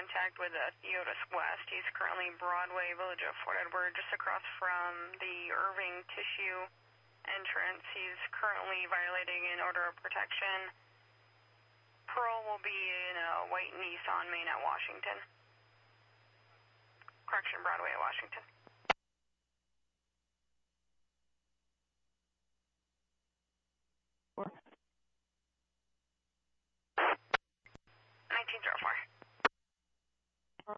contact with Theodis West. He's currently Broadway, Village of Fort Edward, just across from the Irving Tissue entrance. He's currently violating an order of protection. Pearl will be in a white Nissan Main at Washington. Correction, Broadway at Washington. Four. 1904.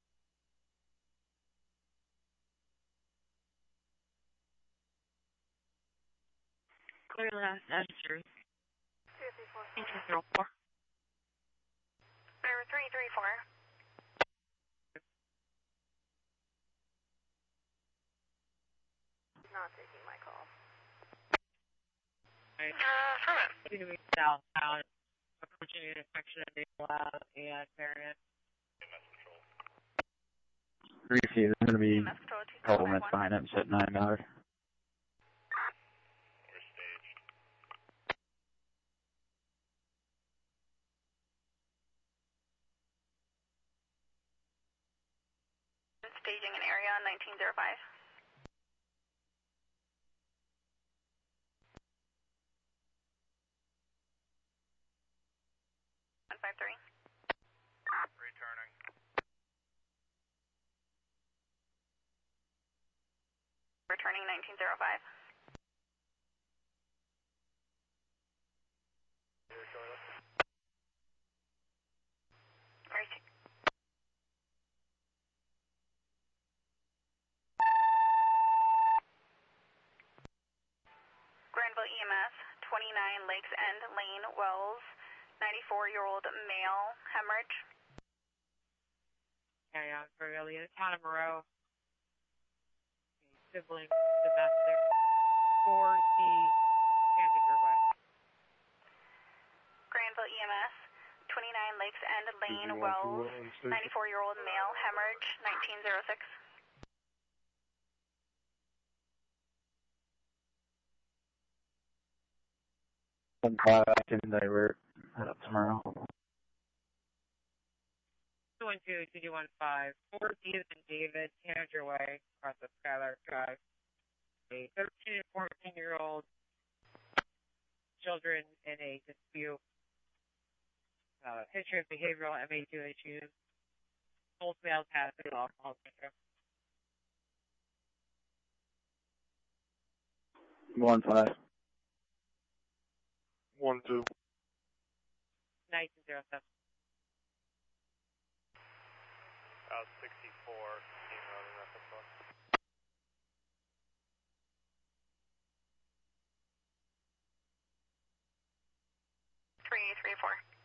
Clear last answer. 1904. 1904. 334. Not taking my call. Affirmative. Continuing southbound, approaching the intersection of Maple Ave and Marion. Reefy, there's going to be EMS control a couple minutes behind him, set $9. Staging an area on 1905. 153. Returning. Returning 1905. Right. Granville EMS, 29 Lakes End Lane, Wells, 94-year-old male, hemorrhage. Carry on for really the town of Moreau. Sibling domestic. 4D Candidate way. Granville EMS, 29 Lakes End Lane, Wells, 94-year-old male, hemorrhage, 1906. 1-5, I can divert. Head up tomorrow. 212, 2215, 4D and David, Tanager Way, across the Skylark Drive. A 13 and 14-year-old children in a dispute. History of behavioral MA2 issues. Wholesale passive alcohol syndrome. 1-5. 1-2. 1907. 64. Routing reference one. 334.